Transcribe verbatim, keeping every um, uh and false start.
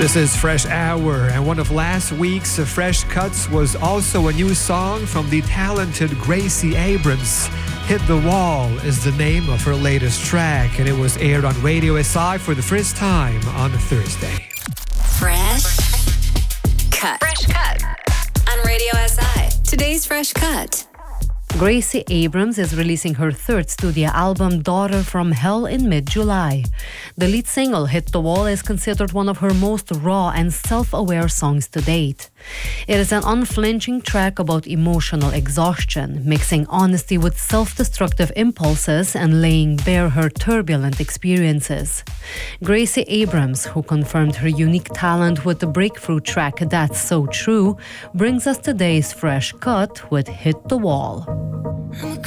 This is Fresh Hour, and one of last week's Fresh Cuts was also a new song from the talented Gracie Abrams. Hit the Wall is the name of her latest track, and it was aired on Radio S I for the first time on Thursday. Fresh Cut. Fresh Cut on Radio S I. Today's Fresh Cut. Gracie Abrams is releasing her third studio album, Daughter from Hell, in mid-July. The lead single, Hit the Wall, is considered one of her most raw and self-aware songs to date. It is an unflinching track about emotional exhaustion, mixing honesty with self-destructive impulses and laying bare her turbulent experiences. Gracie Abrams, who confirmed her unique talent with the breakthrough track That's So True, brings us today's Fresh Cut with Hit the Wall.